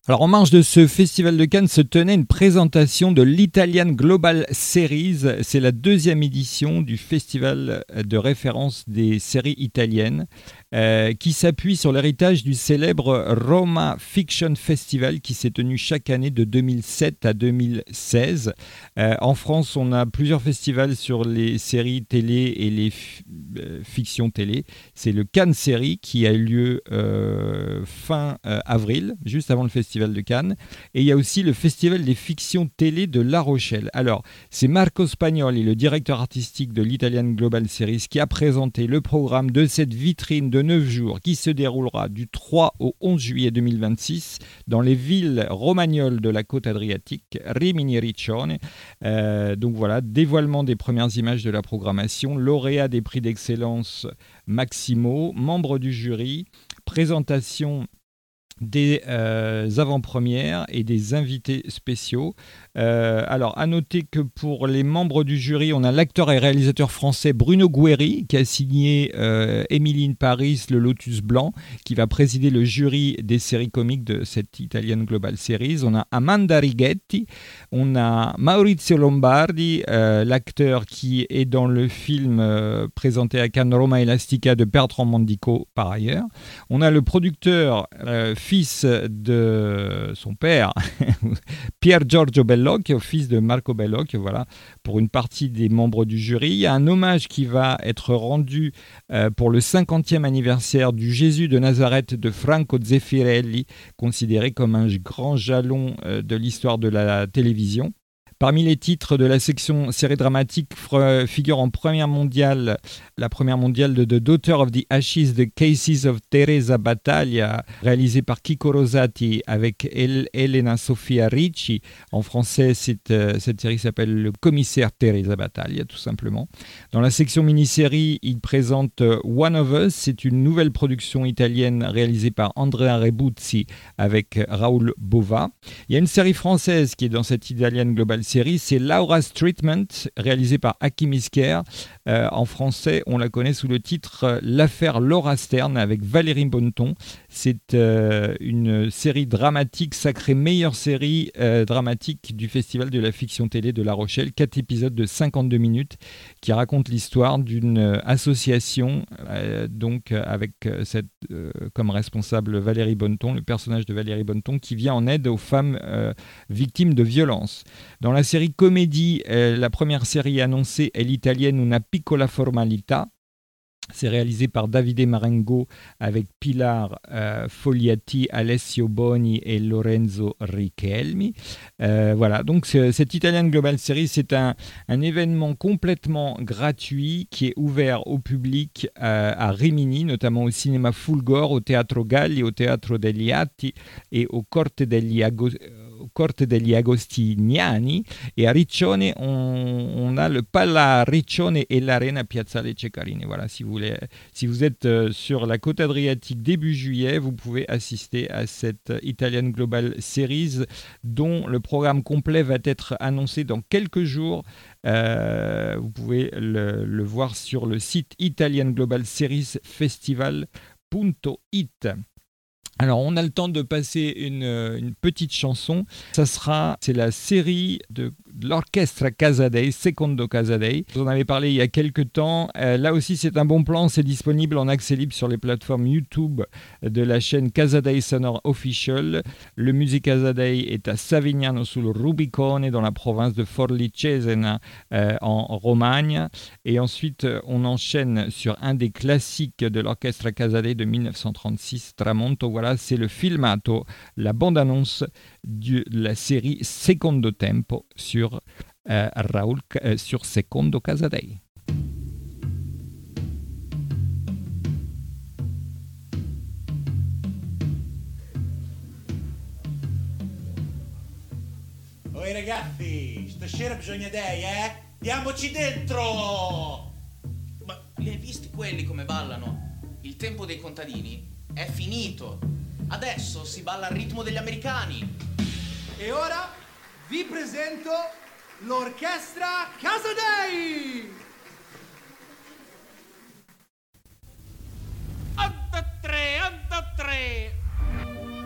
Alors en marge de ce festival de Cannes se tenait une présentation de l'Italian Global Series. C'est la 2e édition du festival de référence des séries italiennes qui s'appuie sur l'héritage du célèbre Roma Fiction Festival qui s'est tenu chaque année de 2007 à 2016. En France, on a plusieurs festivals sur les séries télé et les fictions télé. C'est le Cannes Série qui a eu lieu fin avril, juste avant le festival de Cannes, et il y a aussi le festival des fictions télé de La Rochelle. Alors, c'est Marco Spagnoli, le directeur artistique de l'Italian Global Series, qui a présenté le programme de cette vitrine de 9 jours qui se déroulera du 3 au 11 juillet 2026 dans les villes romagnoles de la côte adriatique, Rimini et Riccione. Donc voilà, dévoilement des premières images de la programmation, lauréat des prix d'excellence maximaux, membres du jury, présentation des avant-premières et des invités spéciaux. Alors, à noter que pour les membres du jury, on a l'acteur et réalisateur français Bruno Guerri qui a signé Emily in Paris, Le Lotus Blanc, qui va présider le jury des séries comiques de cette Italian Global Series. On a Amanda Righetti, on a Maurizio Lombardi, l'acteur qui est dans le film présenté à Cannes, Roma Elastica de Bertrand Mandico par ailleurs. On a le producteur fils de son père, Pier Giorgio Bellocchio, fils de Marco Bellocchio, voilà, pour une partie des membres du jury. Il y a un hommage qui va être rendu pour le 50e anniversaire du Jésus de Nazareth de Franco Zeffirelli, considéré comme un grand jalon de l'histoire de la télévision. Parmi les titres de la section série dramatique figure en la première mondiale de The Daughter of the Ashes, The Cases of Teresa Battaglia, réalisée par Chico Rosati avec Elena Sofia Ricci. En français, cette série s'appelle Le Commissaire Teresa Battaglia, tout simplement. Dans la section mini-série, il présente One of Us. C'est une nouvelle production italienne réalisée par Andrea Rebuzzi avec Raoul Bova. Il y a une série française qui est dans cette Italian Global Series, c'est Laura's Treatment, réalisée par Hakim Isker. En français, on la connaît sous le titre L'affaire Laura Stern avec Valérie Bonneton. C'est une série dramatique sacrée meilleure série dramatique du Festival de la fiction télé de La Rochelle. 4 épisodes de 52 minutes qui racontent l'histoire d'une association donc avec comme responsable Valérie Bonneton, le personnage de Valérie Bonneton qui vient en aide aux femmes victimes de violences. Dans la série comédie, la première série annoncée est l'italienne Una piccola formalità. C'est réalisé par Davide Marengo avec Pilar Fogliati, Alessio Boni et Lorenzo Richelmi. Voilà, donc cette Italian Global Series, c'est un événement complètement gratuit qui est ouvert au public à Rimini, notamment au cinéma Fulgor, au Teatro Galli, au Teatro degli Atti et au Corte degli Agostiniani, et à Riccione on a le Pala Riccione et l'Arena Piazzale Ceccarini. Voilà, si vous êtes sur la côte adriatique début juillet, vous pouvez assister à cette Italian Global Series dont le programme complet va être annoncé dans quelques jours. Vous pouvez le voir sur le site Italian Global Series Festival.it. Alors, on a le temps de passer une petite chanson. C'est la série de l'Orchestra Casadei, Secondo Casadei. Vous en avez parlé il y a quelques temps. Là aussi, c'est un bon plan. C'est disponible en accès libre sur les plateformes YouTube de la chaîne Casadei Sonore Official. Le Musée Casadei est à Savignano sul Rubicone, dans la province de Forlì Cesena, en Romagne. Et ensuite, on enchaîne sur un des classiques de l'Orchestra Casadei de 1936, Tramonto. Voilà, c'est le filmato, la bande-annonce de la série Secondo Tempo sur sur Secondo Casadei. Oi ragazzi, stasera bisogna dei, Diamoci dentro! Ma li hai visti quelli come ballano? Il tempo dei contadini è finito. Adesso si balla al ritmo degli americani. E ora vi presento l'Orchestra Casadei!